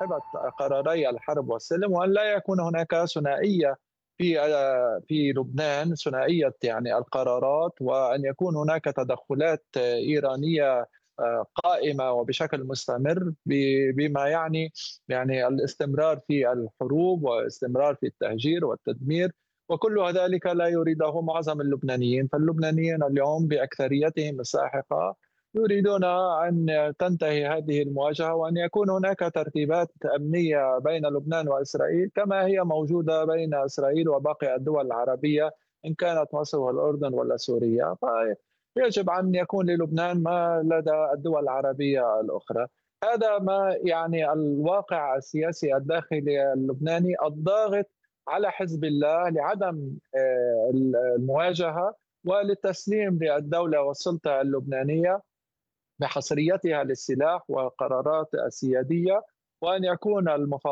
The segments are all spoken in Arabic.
صاحبة قراري الحرب والسلم، وأن لا يكون هناك ثنائية في لبنان، ثنائية يعني القرارات، وأن يكون هناك تدخلات إيرانية قائمة وبشكل مستمر، بما يعني الاستمرار في الحروب واستمرار في التهجير والتدمير، وكل ذلك لا يريده معظم اللبنانيين. فاللبنانيين اليوم بأكثريتهم الساحقة يريدون أن تنتهي هذه المواجهة، وأن يكون هناك ترتيبات أمنية بين لبنان وإسرائيل كما هي موجودة بين إسرائيل وباقي الدول العربية، إن كانت مصر والأردن ولا سوريا. فيجب أن يكون للبنان ما لدى الدول العربية الأخرى. هذا ما يعني الواقع السياسي الداخلي اللبناني الضاغط على حزب الله لعدم المواجهة وللتسليم للدولة والسلطة اللبنانية بحصريتها للسلاح وقرارات السيادية، وأن يكون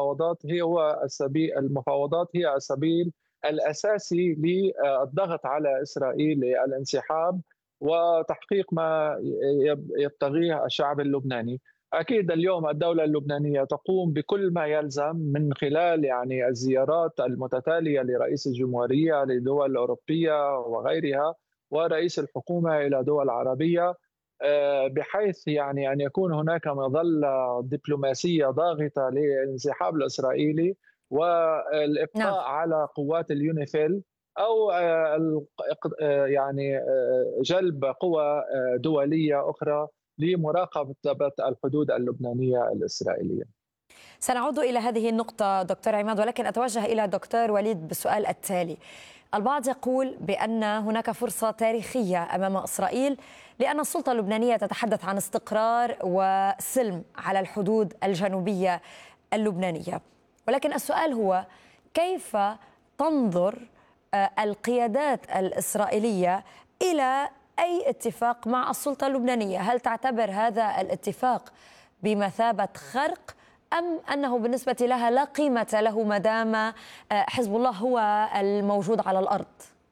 المفاوضات هي السبيل الأساسي للضغط على إسرائيل للانسحاب وتحقيق ما يبتغيه الشعب اللبناني. أكيد اليوم الدولة اللبنانية تقوم بكل ما يلزم من خلال يعني الزيارات المتتالية لرئيس الجمهورية لدول أوروبية وغيرها، ورئيس الحكومة إلى دول عربية، بحيث يعني أن يكون هناك مظلة دبلوماسية ضاغطة للانسحاب الإسرائيلي نعم. والإبقاء على قوات اليونيفيل، أو يعني جلب قوى دولية أخرى لمراقبة الحدود اللبنانية الإسرائيلية. سنعود إلى هذه النقطة دكتور عماد، ولكن أتوجه إلى دكتور وليد بالسؤال التالي. البعض يقول بأن هناك فرصة تاريخية أمام إسرائيل، لأن السلطة اللبنانية تتحدث عن استقرار وسلم على الحدود الجنوبية اللبنانية، ولكن السؤال هو كيف تنظر القيادات الإسرائيلية إلى أي اتفاق مع السلطة اللبنانية؟ هل تعتبر هذا الاتفاق بمثابة خرق، أم أنه بالنسبة لها لا قيمة له ما دام حزب الله هو الموجود على الأرض؟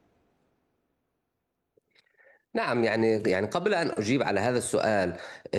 نعم، يعني قبل أن أجيب على هذا السؤال،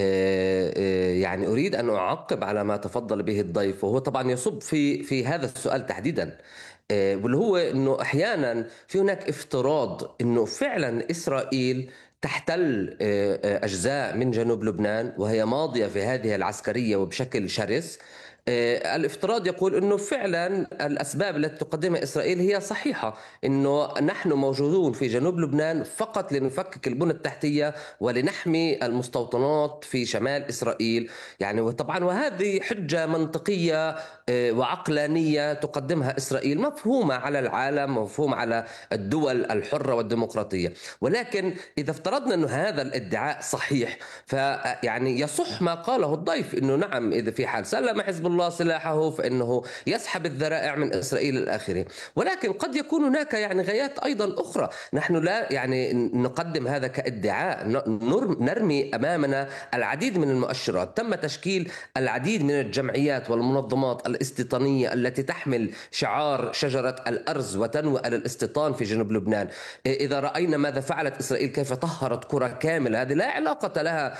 يعني أريد أن أعقب على ما تفضل به الضيف، وهو طبعا يصب في هذا السؤال تحديدا، واللي هو أنه أحيانا في هناك افتراض أنه فعلا إسرائيل تحتل أجزاء من جنوب لبنان وهي ماضية في هذه العسكرية وبشكل شرس. الافتراض يقول أنه فعلا الأسباب التي تقدمها إسرائيل هي صحيحة، أنه نحن موجودون في جنوب لبنان فقط لنفكك البنى التحتية ولنحمي المستوطنات في شمال إسرائيل. يعني وطبعا وهذه حجة منطقية وعقلانية تقدمها إسرائيل، مفهومة على العالم، مفهومة على الدول الحرة والديمقراطية. ولكن إذا افترضنا أن هذا الادعاء صحيح، فيعني يصح ما قاله الضيف، أنه نعم إذا في حال سلم حزب الله سلاحه فإنه يسحب الذرائع من إسرائيل الآخرين. ولكن قد يكون هناك يعني غايات أيضا أخرى، نحن لا يعني نقدم هذا كادعاء، نرمي أمامنا العديد من المؤشرات. تم تشكيل العديد من الجمعيات والمنظمات الاستيطانية التي تحمل شعار شجرة الأرز وتنوء للاستيطان في جنوب لبنان. إذا رأينا ماذا فعلت إسرائيل، كيف طهرت قرى كاملة، هذه لا علاقة لها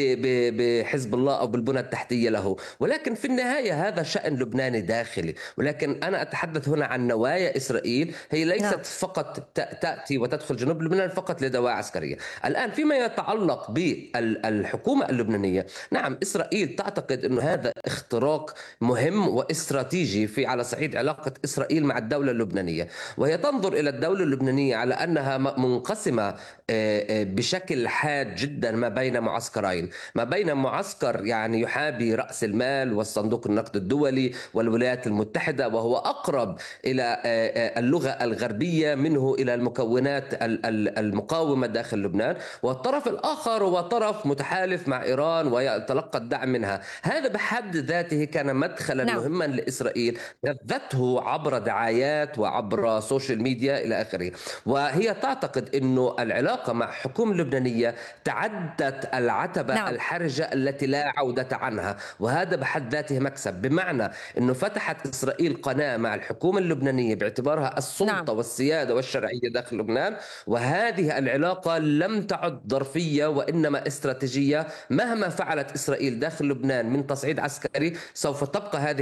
بحزب الله أو بالبنى التحتية له، ولكن في النهاية هذا شأن لبناني داخلي. ولكن أنا أتحدث هنا عن نوايا إسرائيل، هي ليست فقط تأتي وتدخل جنوب لبنان فقط لدواعي عسكرية. الآن فيما يتعلق بالحكومة اللبنانية، نعم إسرائيل تعتقد أن هذا اختراق مهم واستراتيجي على صعيد علاقة إسرائيل مع الدولة اللبنانية، وهي تنظر إلى الدولة اللبنانية على أنها منقسمة بشكل حاد جدا ما بين معسكرين، ما بين معسكر يعني يحابي رأس المال والصندوق النقد الدولي والولايات المتحدة، وهو أقرب إلى اللغة الغربية منه إلى المكونات المقاومة داخل لبنان، والطرف الآخر هو طرف متحالف مع إيران ويتلقى الدعم منها. هذا بحد ذاته كان مدخلا مهما لإسرائيل نفذته عبر دعايات وعبر سوشيال ميديا إلى آخره. وهي تعتقد أنه العلاقة مع حكومة لبنانية تعدت العتبة الحرجة التي لا عودة عنها، وهذا بحد ذاته مكسب، بمعنى أنه فتحت إسرائيل قناة مع الحكومة اللبنانية باعتبارها السلطة والسيادة والشرعية داخل لبنان، وهذه العلاقة لم تعد ظرفية وإنما استراتيجية. مهما فعلت إسرائيل داخل لبنان من تصعيد عسكري سوف تبقى هذه